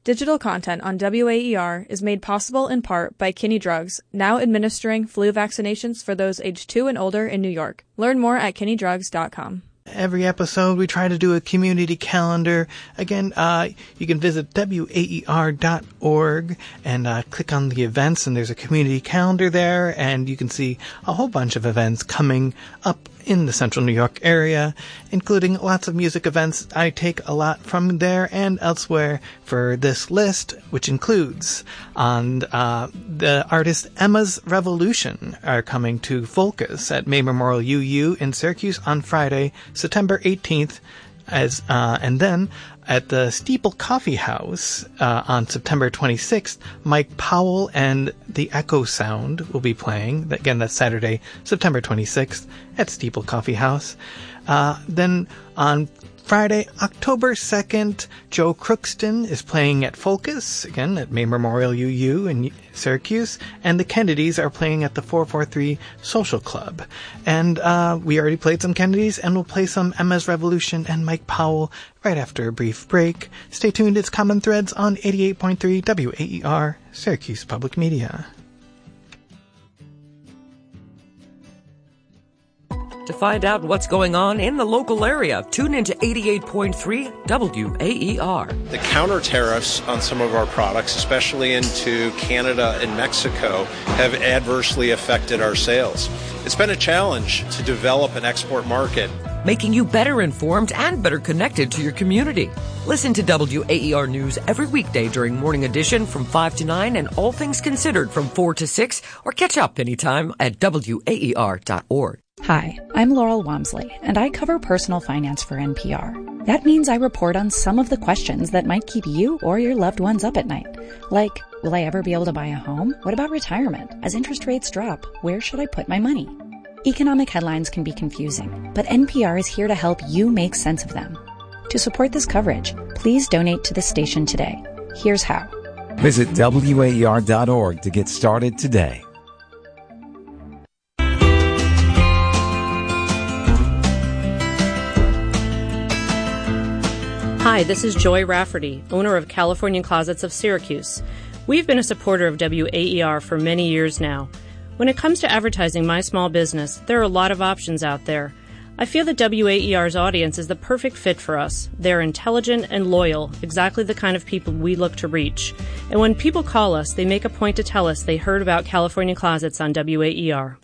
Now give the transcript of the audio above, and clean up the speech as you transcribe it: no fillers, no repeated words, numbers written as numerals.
Digital content on WAER is made possible in part by Kinney Drugs, now administering flu vaccinations for those aged 2 and older in New York. Learn more at kinneydrugs.com. Every episode, we try to do a community calendar. Again, you can visit WAER.org and click on the events, and there's a community calendar there, and you can see a whole bunch of events coming up in the central New York area, including lots of music events. I take a lot from there and elsewhere for this list, which includes on the artist Emma's Revolution are coming to Focus at May Memorial UU in Syracuse on Friday, September 18th, and then at the Steeple Coffee House on September 26th, Mike Powell and the Echo Sound will be playing. Again, that's Saturday, September 26th at Steeple Coffee House. Then on Friday, October 2nd, Joe Crookston is playing at Focus, again at May Memorial UU in Syracuse, and the Kennedys are playing at the 443 Social Club. And we already played some Kennedys, and we'll play some Emma's Revolution and Mike Powell right after a brief break. Stay tuned, it's Common Threads on 88.3 WAER, Syracuse Public Media. To find out what's going on in the local area, tune into 88.3 WAER. The counter tariffs on some of our products, especially into Canada and Mexico, have adversely affected our sales. It's been a challenge to develop an export market, making you better informed and better connected to your community. Listen to WAER News every weekday during Morning Edition from 5 to 9 and All Things Considered from 4 to 6, or catch up anytime at WAER.org. Hi, I'm Laurel Wamsley, and I cover personal finance for NPR. That means I report on some of the questions that might keep you or your loved ones up at night. Like, will I ever be able to buy a home? What about retirement? As interest rates drop, where should I put my money? Economic headlines can be confusing, but NPR is here to help you make sense of them. To support this coverage, please donate to the station today. Here's how. Visit WAER.org to get started today. Hi, this is Joy Rafferty, owner of California Closets of Syracuse. We've been a supporter of WAER for many years now. When it comes to advertising my small business, there are a lot of options out there. I feel that WAER's audience is the perfect fit for us. They're intelligent and loyal, exactly the kind of people we look to reach. And when people call us, they make a point to tell us they heard about California Closets on WAER.